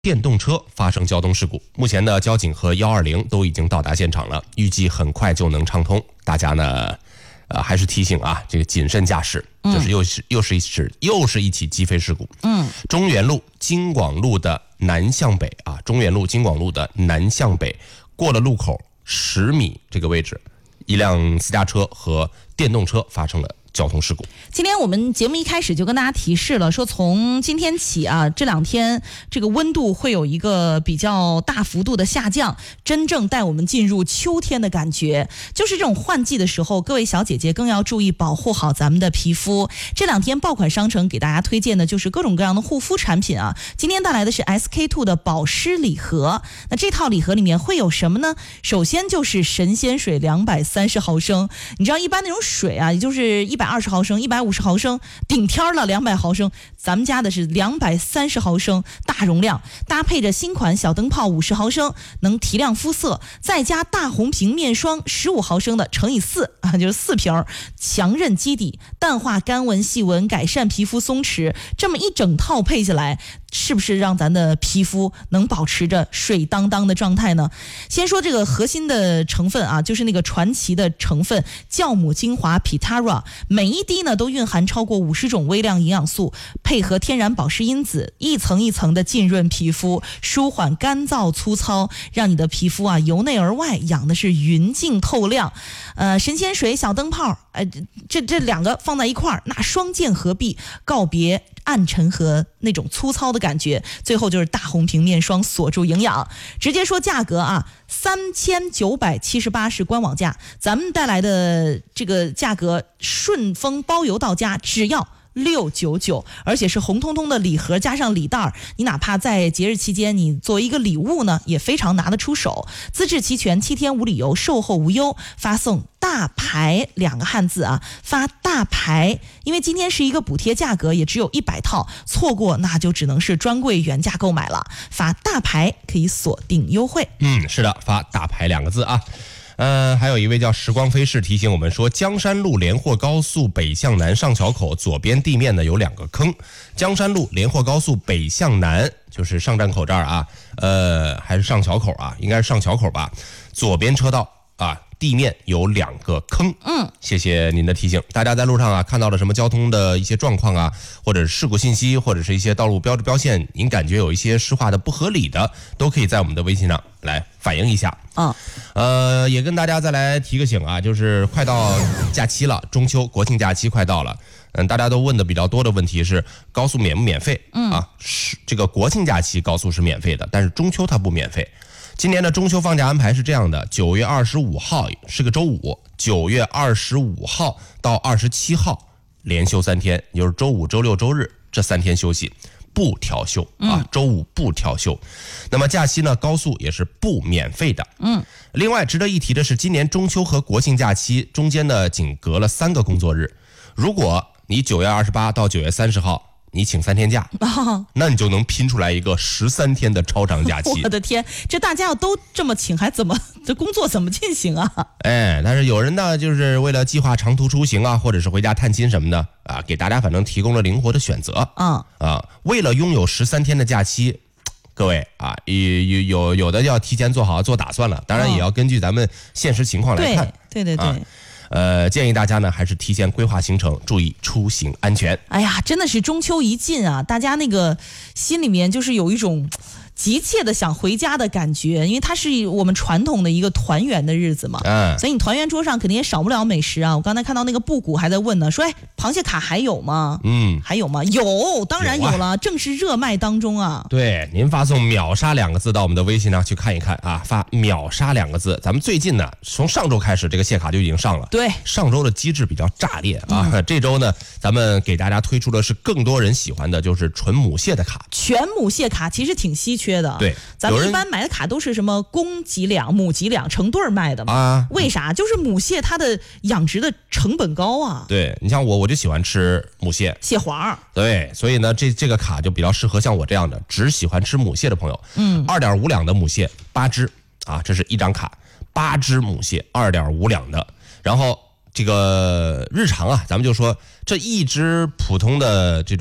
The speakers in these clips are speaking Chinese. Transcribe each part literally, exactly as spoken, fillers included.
电动车发生交通事故，目前呢，交警和一二零都已经到达现场了，预计很快就能畅通。大家呢，呃，还是提醒啊，这个谨慎驾驶，就是又是、嗯、又是一起又是一起击飞事故。嗯，中原路京广路的南向北啊，中原路京广路的南向北，过了路口十米这个位置，一辆私家车和电动车发生了交通事故。 今天我们节目一开始就跟大家提示了，说从今天起啊，这两天这个温度会有一个比较大幅度的下降，真正带我们进入秋天的感觉。就是这种换季的时候，各位小姐姐更要注意保护好咱们的皮肤。这两天爆款商城给大家推荐的就是各种各样的护肤产品啊。今天带来的是 S K two 的保湿礼盒。那这套礼盒里面会有什么呢？首先就是神仙水两百三十毫升，你知道一般那种水啊，也就是一百二十毫升、一百五十毫升，顶天了两百毫升，咱们家的是两百三十毫升大容量，搭配着新款小灯泡五十毫升，能提亮肤色，再加大红瓶面霜十五毫升的乘以四啊，就是四瓶，强韧基底，淡化干纹细纹，改善皮肤松弛，这么一整套配下来，是不是让咱的皮肤能保持着水当当的状态呢？先说这个核心的成分啊，就是那个传奇的成分酵母精华 Pitara， 每一滴呢都蕴含超过五十种微量营养素，配合天然保湿因子，一层一层的浸润皮肤，舒缓干燥粗糙，让你的皮肤啊由内而外养的是匀净透亮。呃，神仙水小灯泡，呃，这这两个放在一块儿，那双剑合璧，告别暗沉和那种粗糙的感觉。最后就是大红瓶面霜锁住营养。直接说价格啊，三千九百七十八是官网价，咱们带来的这个价格顺丰包邮到家，只要六九九，而且是红彤彤的礼盒加上礼袋，你哪怕在节日期间你作为一个礼物呢，也非常拿得出手。资质齐全，七天无理由，售后无忧，发送大牌两个汉字啊，发大牌，因为今天是一个补贴价格，也只有一百套，错过那就只能是专柜原价购买了。发大牌可以锁定优惠。 嗯，是的，发大牌两个字啊。呃，还有一位叫时光飞逝提醒我们说，江山路连霍高速北向南上桥口左边地面呢有两个坑。江山路连霍高速北向南就是上站口这儿啊，呃，还是上桥口啊，应该是上桥口吧。左边车道啊，地面有两个坑。嗯，谢谢您的提醒。大家在路上啊看到了什么交通的一些状况啊，或者是事故信息，或者是一些道路标志标线，您感觉有一些施划的不合理的，都可以在我们的微信上来反映一下。嗯，呃，也跟大家再来提个醒啊，就是快到假期了，中秋国庆假期快到了。嗯，大家都问的比较多的问题是高速免不免费？嗯啊，是这个国庆假期高速是免费的，但是中秋它不免费。今年的中秋放假安排是这样的：九月二十五号是个周五，九月二十五号到二十七号连休三天，也就是周五、周六、周日这三天休息。不调休啊，周五不调休。那么假期呢，高速也是不免费的。嗯，另外值得一提的是，今年中秋和国庆假期中间呢，仅隔了三个工作日。如果你九月二十八到九月三十号你请三天假，哦，那你就能拼出来一个十三天的超长假期。 我的天，这大家要都这么请，还怎么这工作怎么进行啊？ 哎，但是有人呢，就是为了计划长途出行啊，或者是回家探亲什么的啊，给大家反正提供了灵活的选择。嗯啊，为了拥有十三天的假期，各位啊，有有有的要提前做好做打算了，当然也要根据咱们现实情况来看。 对对对对。啊， 呃，建议大家呢还是提前规划行程，注意出行安全。 哎呀，真的是中秋一近啊，大家那个心里面就是有一种急切的想回家的感觉，因为它是我们传统的一个团圆的日子嘛。嗯，所以你团圆桌上肯定也少不了美食啊。我刚才看到那个布谷还在问呢，说哎，螃蟹卡还有吗？嗯，还有吗？有，当然有了，有啊，正是热卖当中啊。 对，您发送秒杀两个字到我们的微信上去看一看啊，发秒杀两个字。咱们最近呢，从上周开始这个蟹卡就已经上了。 对， 上周的机制比较炸裂啊，嗯，这周呢，咱们给大家推出的是更多人喜欢的，就是纯母蟹的卡。 全母蟹卡其实挺稀缺的。 对， 咱们一般买的卡都是什么公几两、母几两成对卖的嘛。啊，为啥？就是母蟹它的养殖的成本高啊。 对，你像我，我就喜欢吃母蟹， 蟹黄。 对，所以呢，这这个卡就比较适合像我这样的只喜欢吃母蟹的朋友。嗯，二点五两的母蟹八只啊，这是一张卡，八只母蟹二点五两的，然后。这个日常啊，咱们就说这一只普通的这种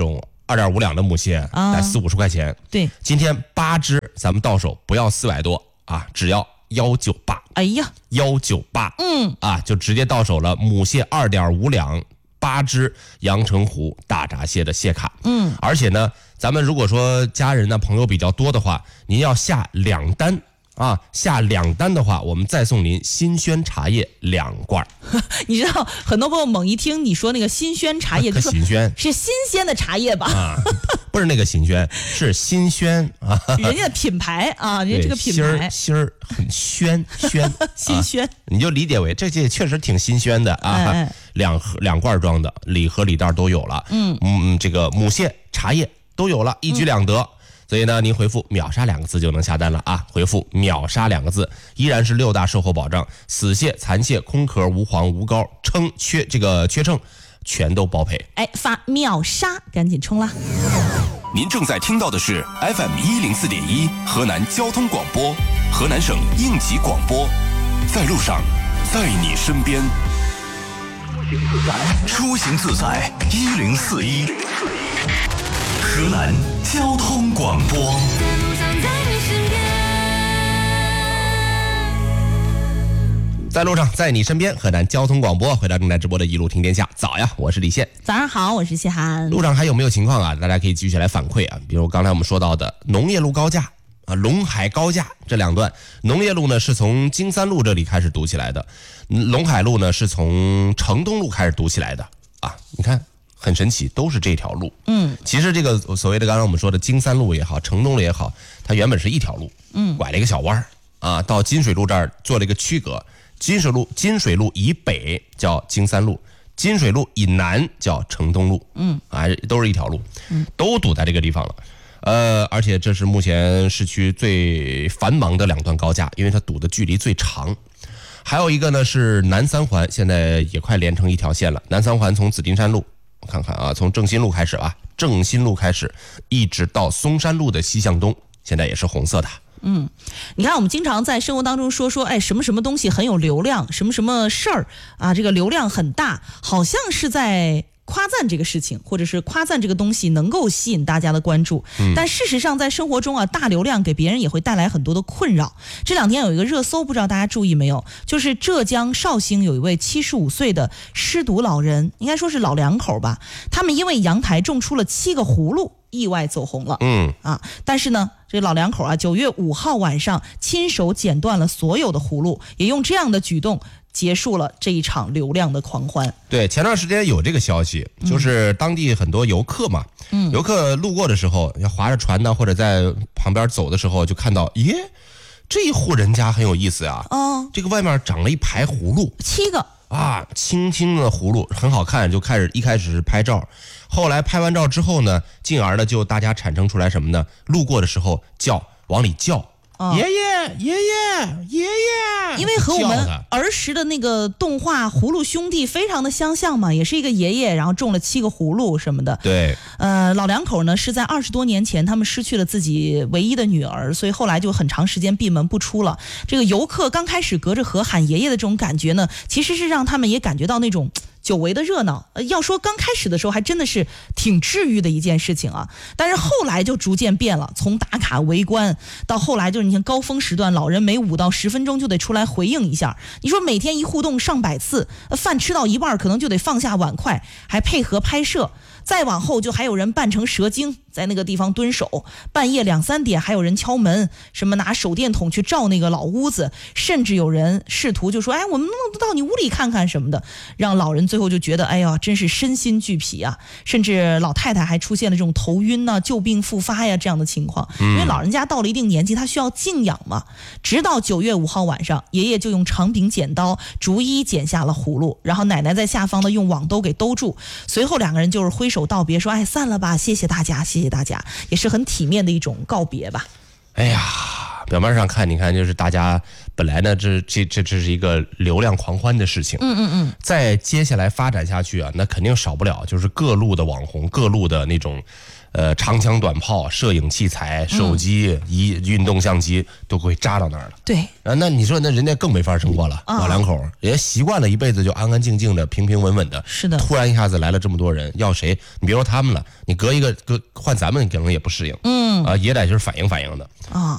二点五两的母蟹，才四五十块钱。 对， 今天八只，咱们到手不要四百多啊，只要幺九八。 哎呀， 幺九八， 嗯啊，就直接到手了。母蟹二点五两，八只阳澄湖大闸蟹的蟹卡。 嗯， 而且呢，咱们如果说家人呢朋友比较多的话，您要下两单。啊，下两单的话，我们再送您新鲜茶叶两罐。 你知道，很多朋友猛一听你说那个新鲜茶叶，就说新鲜是新鲜的茶叶吧？ 啊，不是那个新鲜，是新鲜啊， 人家的品牌啊，人家这个品牌芯儿很鲜鲜， 新鲜、啊， 你就理解为这些确实挺新鲜的啊。哎哎两盒两罐装的，礼盒礼袋都有了。嗯嗯，这个母蟹、茶叶都有了，一举两得。嗯所以呢，您回复秒杀两个字就能下单了啊！回复秒杀两个字，依然是六大售后保障，死蟹、残蟹、空壳、无黄、无膏、称缺这个缺称，全都包赔。 哎，发秒杀，赶紧冲啦！ 您正在听到的是 F M 一零四点一河南交通广播，河南省应急广播，在路上，在你身边，出行自在，一零四一。河南交通广播， 在路上，在你身边。河南交通广播，回到正在直播的一路听天下。早呀，我是李现。 早上好，我是谢涵。 路上还有没有情况啊？大家可以继续来反馈啊。比如刚才我们说到的农业路高架啊，陇海高架这两段，农业路呢是从金三路这里开始堵起来的，陇海路呢是从城东路开始堵起来的啊。你看。很神奇，都是这条路。嗯，其实这个所谓的刚刚我们说的金三路也好，城东路也好，它原本是一条路。嗯，拐了一个小弯啊，到金水路这儿做了一个区隔。金水路金水路以北叫金三路，金水路以南叫城东路。嗯，啊，都是一条路，嗯，都堵在这个地方了。呃，而且这是目前市区最繁忙的两段高架，因为它堵的距离最长。还有一个呢是南三环，现在也快连成一条线了。南三环从紫金山路。我看看啊，从正新路开始啊，正新路开始，一直到松山路的西向东，现在也是红色的。 嗯，你看我们经常在生活当中说说，哎，什么什么东西很有流量，什么什么事儿啊，这个流量很大，好像是在夸赞这个事情，或者是夸赞这个东西能够吸引大家的关注。嗯、但事实上，在生活中啊，大流量给别人也会带来很多的困扰。这两天有一个热搜，不知道大家注意没有？就是浙江绍兴有一位七十五岁的失独老人，应该说是老两口吧，他们因为阳台种出了七个葫芦。意外走红了，嗯啊，但是呢，这老两口啊，九月五号晚上亲手剪断了所有的葫芦，也用这样的举动结束了这一场流量的狂欢。 对，前段时间有这个消息，就是当地很多游客嘛，嗯，游客路过的时候，要划着船呢，或者在旁边走的时候，就看到，耶，这一户人家很有意思啊，哦，这个外面长了一排葫芦， 七个啊，青青的葫芦很好看，就开始一开始是拍照。后来拍完照之后呢，进而呢就大家产生出来什么呢？路过的时候叫，往里叫，哦、爷爷爷爷爷爷， 因为和我们儿时的那个动画《葫芦兄弟》非常的相像嘛，也是一个爷爷，然后种了七个葫芦什么的。 对， 呃，老两口呢是在二十多年前，他们失去了自己唯一的女儿，所以后来就很长时间闭门不出了。这个游客刚开始隔着河喊爷爷的这种感觉呢，其实是让他们也感觉到那种久违的热闹。呃，要说刚开始的时候还真的是挺治愈的一件事情啊，但是后来就逐渐变了，从打卡围观到后来就是你看高峰时段，老人每五到十分钟就得出来回应一下。你说每天一互动上百次，饭吃到一半可能就得放下碗筷，还配合拍摄。再往后就还有人扮成蛇精在那个地方蹲守，半夜两三点还有人敲门，什么拿手电筒去照那个老屋子，甚至有人试图就说，哎，我们能不能到你屋里看看什么的，让老人最后就觉得，哎呀，真是身心俱疲啊。甚至老太太还出现了这种头晕啊、旧病复发呀这样的情况，因为老人家到了一定年纪，他需要静养嘛。直到九月五号晚上，爷爷就用长柄剪刀逐一剪下了葫芦，然后奶奶在下方呢用网兜给兜住，随后两个人就是挥手道别，说，哎，散了吧，谢谢大家，谢谢大家，也是很体面的一种告别吧。 哎呀， 表面上看，你看就是大家本来呢，这这这这是一个流量狂欢的事情， 嗯嗯嗯， 再接下来发展下去啊，那肯定少不了就是各路的网红，各路的那种。呃，长枪短炮、摄影器材、手机、一运动相机都会扎到那儿了。 对， 啊，那你说那人家更没法生活了，老两口人家习惯了一辈子就安安静静的、平平稳稳的。 是的， 突然一下子来了这么多人，要谁？你别说他们了，你隔一个隔换咱们可能也不适应。嗯，啊，也得就是反应反应的。 啊。